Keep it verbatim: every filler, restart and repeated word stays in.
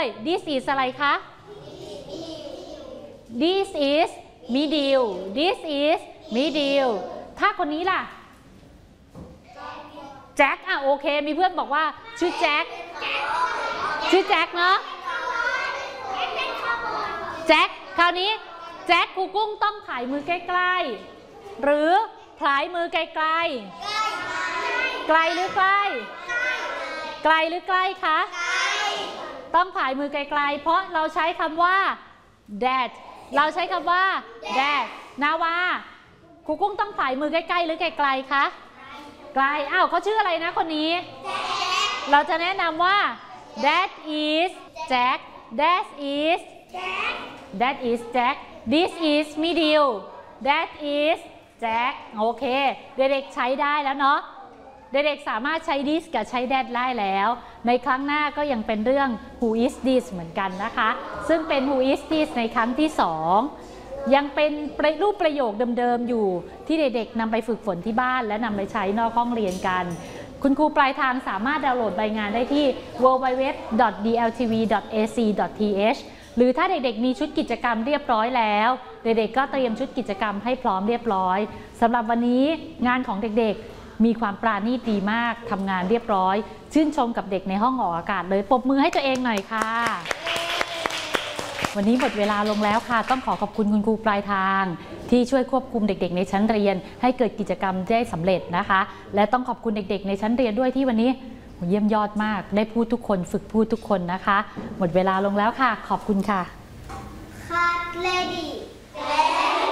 this is อะไรคะ this is middle this is middle ถ้าคนนี้ล่ะแจ็คอ่ะโอเคมีเพื่อนบอกว่าชื่อแจ็คชื่อแจ็คเนาะแจ็คคราวนี้แจ็คครูกุ้งต้องผายมือใกล้ๆหรือผายมือไกลๆไกลหรือใกล้ไกลหรือใกล้คะต้องผายมือไกลๆเพราะเราใช้คำว่า that เราใช้คำว่า that นาวาครูกุ้งต้องผายมือใกล้ๆหรือไกลๆคะไกลอ้าวเขาชื่ออะไรนะคนนี้เราจะแนะนำว่า that is Jack that is that is Jack this is middle that is Jack โอเคเด็กๆใช้ได้แล้วเนาะเด็กๆสามารถใช้ this กับใช้ that ได้แล้วในครั้งหน้าก็ยังเป็นเรื่อง who is this เหมือนกันนะคะซึ่งเป็น who is this ในครั้งที่สองยังเป็นรูปประโยคเดิมๆอยู่ที่เด็กๆนำไปฝึกฝนที่บ้านและนำไปใช้นอกห้องเรียนกันคุณครูปลายทางสามารถดาวน์โหลดใบงานได้ที่ ดับเบิลยู ดับเบิลยู ดับเบิลยู ดอท ดี แอล ที วี ดอท เอ ซี ดอท ที เอช หรือถ้าเด็กๆมีชุดกิจกรรมเรียบร้อยแล้วเด็กๆก็เตรียมชุดกิจกรรมให้พร้อมเรียบร้อยสำหรับวันนี้งานของเด็กๆมีความปราณีตดีมากทำงานเรียบร้อยชื่นชมกับเด็กในห้องออกอากาศเลยปรบมือให้ตัวเองหน่อยค่ะวันนี้หมดเวลาลงแล้วค่ะต้องขอขอบคุณคุณครูปลายทางที่ช่วยควบคุมเด็กๆในชั้นเรียนให้เกิดกิจกรรมได้สำเร็จนะคะและต้องขอบคุณเด็กๆในชั้นเรียนด้วยที่วันนี้เยี่ยมยอดมากได้พูดทุกคนฝึกพูดทุกคนนะคะหมดเวลาลงแล้วค่ะขอบคุณค่ะคัดเลดี้